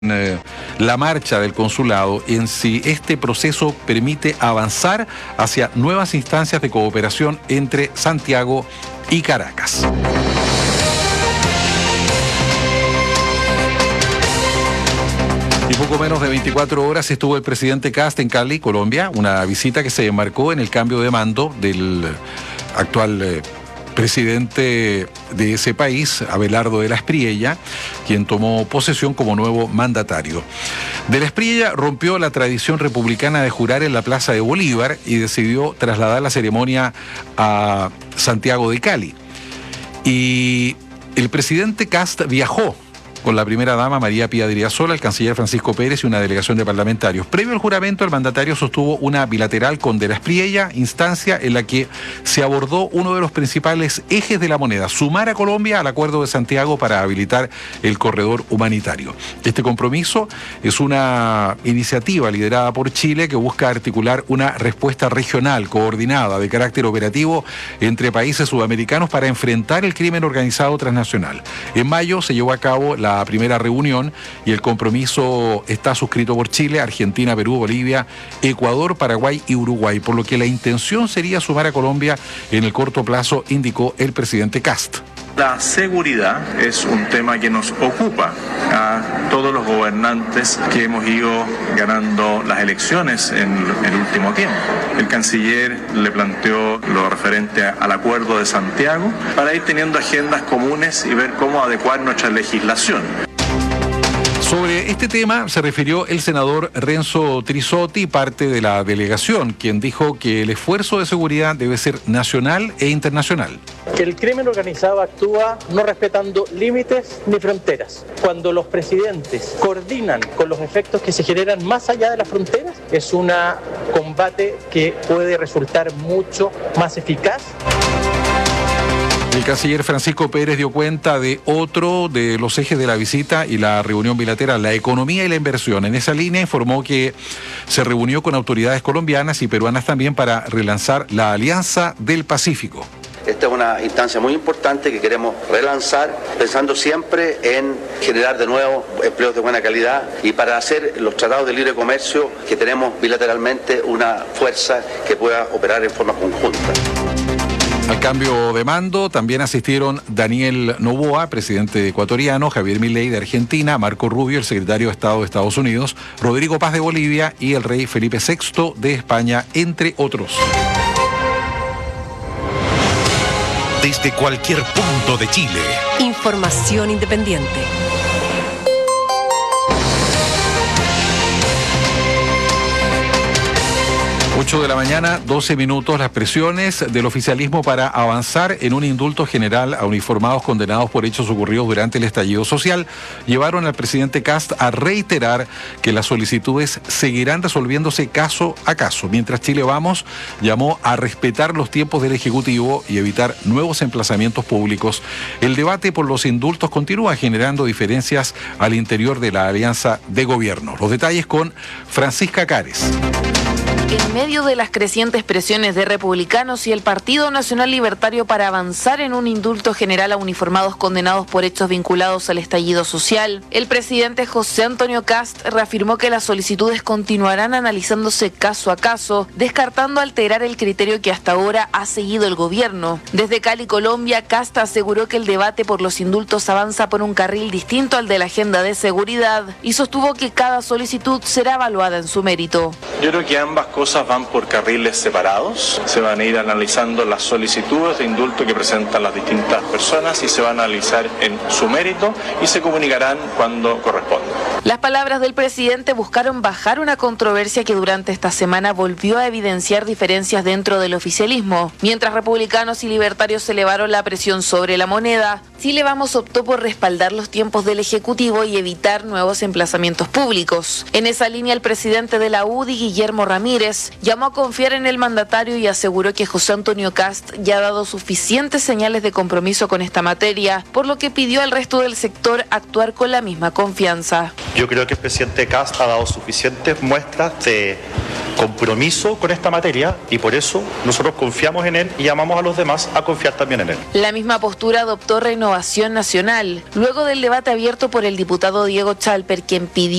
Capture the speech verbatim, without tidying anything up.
Eh, la marcha del consulado en si este proceso permite avanzar hacia nuevas instancias de cooperación entre Santiago y Caracas. Y poco menos de veinticuatro horas estuvo el presidente Kast en Cali, Colombia, una visita que se enmarcó en el cambio de mando del actual eh, presidente de ese país, Abelardo de la Espriella, quien tomó posesión como nuevo mandatario. De la Espriella rompió la tradición republicana de jurar en la Plaza de Bolívar y decidió trasladar la ceremonia a Santiago de Cali. Y el presidente Kast viajó con la primera dama María Pía Diriasola, el canciller Francisco Pérez y una delegación de parlamentarios. Previo al juramento, el mandatario sostuvo una bilateral con De la Espriella, instancia en la que se abordó uno de los principales ejes de la moneda, sumar a Colombia al Acuerdo de Santiago para habilitar el corredor humanitario. Este compromiso es una iniciativa liderada por Chile que busca articular una respuesta regional coordinada de carácter operativo entre países sudamericanos para enfrentar el crimen organizado transnacional. En mayo se llevó a cabo la La primera reunión y el compromiso está suscrito por Chile, Argentina, Perú, Bolivia, Ecuador, Paraguay y Uruguay, por lo que la intención sería sumar a Colombia en el corto plazo, indicó el presidente Kast. La seguridad es un tema que nos ocupa a todos los gobernantes que hemos ido ganando las elecciones en el último tiempo. El canciller le planteó lo referente al Acuerdo de Santiago para ir teniendo agendas comunes y ver cómo adecuar nuestra legislación. Sobre este tema se refirió el senador Renzo Trisotti, parte de la delegación, quien dijo que el esfuerzo de seguridad debe ser nacional e internacional. Que el crimen organizado actúa no respetando límites ni fronteras. Cuando los presidentes coordinan con los efectos que se generan más allá de las fronteras, es un combate que puede resultar mucho más eficaz. El canciller Francisco Pérez dio cuenta de otro de los ejes de la visita y la reunión bilateral, la economía y la inversión. En esa línea informó que se reunió con autoridades colombianas y peruanas también para relanzar la Alianza del Pacífico. Esta es una instancia muy importante que queremos relanzar, pensando siempre en generar de nuevo empleos de buena calidad y para hacer los tratados de libre comercio que tenemos bilateralmente una fuerza que pueda operar en forma conjunta. Al cambio de mando también asistieron Daniel Noboa, presidente ecuatoriano, Javier Milei de Argentina, Marco Rubio, el secretario de Estado de Estados Unidos, Rodrigo Paz de Bolivia y el rey Felipe sexto de España, entre otros. Desde cualquier punto de Chile. Información independiente. ocho de la mañana, doce minutos. Las presiones del oficialismo para avanzar en un indulto general a uniformados condenados por hechos ocurridos durante el estallido social llevaron al presidente Kast a reiterar que las solicitudes seguirán resolviéndose caso a caso. Mientras Chile Vamos llamó a respetar los tiempos del Ejecutivo y evitar nuevos emplazamientos públicos, el debate por los indultos continúa generando diferencias al interior de la alianza de gobierno. Los detalles con Francisca Cares. En medio de las crecientes presiones de republicanos y el Partido Nacional Libertario para avanzar en un indulto general a uniformados condenados por hechos vinculados al estallido social, el presidente José Antonio Kast reafirmó que las solicitudes continuarán analizándose caso a caso, descartando alterar el criterio que hasta ahora ha seguido el gobierno. Desde Cali, Colombia, Kast aseguró que el debate por los indultos avanza por un carril distinto al de la agenda de seguridad y sostuvo que cada solicitud será evaluada en su mérito. Yo creo que ambas cosas cosas van por carriles separados, se van a ir analizando las solicitudes de indulto que presentan las distintas personas y se van a analizar en su mérito y se comunicarán cuando corresponda. Las palabras del presidente buscaron bajar una controversia que durante esta semana volvió a evidenciar diferencias dentro del oficialismo. Mientras republicanos y libertarios elevaron la presión sobre la moneda, Chile Vamos optó por respaldar los tiempos del Ejecutivo y evitar nuevos emplazamientos públicos. En esa línea, el presidente de la U D I, Guillermo Ramírez, llamó a confiar en el mandatario y aseguró que José Antonio Kast ya ha dado suficientes señales de compromiso con esta materia, por lo que pidió al resto del sector actuar con la misma confianza. Yo creo que el presidente Kast ha dado suficientes muestras de compromiso con esta materia y por eso nosotros confiamos en él y llamamos a los demás a confiar también en él. La misma postura adoptó Renovación Nacional, luego del debate abierto por el diputado Diego Chalper, quien pidió